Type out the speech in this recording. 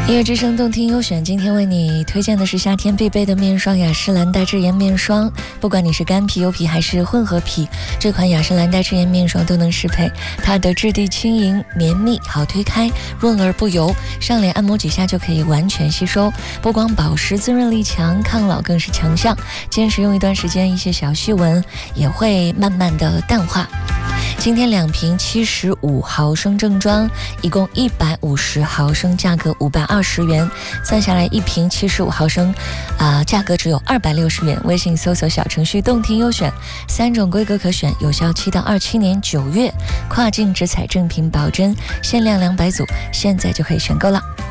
音乐之声动听优选，今天为你推荐的是夏天必备的面霜雅诗兰黛智妍面霜。不管你是干皮、油皮还是混合皮，这款雅诗兰黛智妍面霜都能适配。它的质地轻盈绵密，好推开，润而不油，上脸按摩几下就可以完全吸收。不光保湿滋润力强，抗老更是强项。坚持用一段时间，一些小细纹也会慢慢的淡化。今天2瓶75毫升正装，一共150毫升，价格520元，算下来1瓶75毫升，价格只有260元。微信搜索小程序动听优选，3种规格可选，有效期到27年9月，跨境直采正品保真，限量200组，现在就可以选购了。